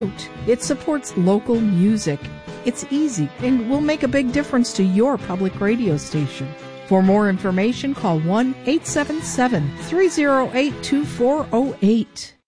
It supports local music. It's easy and will make a big difference to your public radio station. For more information, call 1-877-308-2408.